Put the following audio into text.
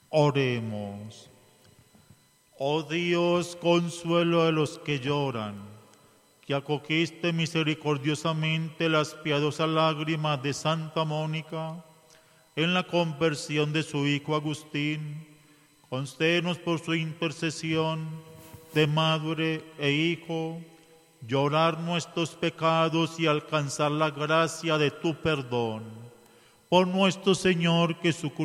Oremos. Oh Dios, consuelo de los que lloran, que acogiste misericordiosamente las piadosas lágrimas de Santa Mónica en la conversión de su hijo Agustín, concédenos por su intercesión de madre e hijo, llorar nuestros pecados y alcanzar la gracia de tu perdón. Por nuestro Señor Jesucristo,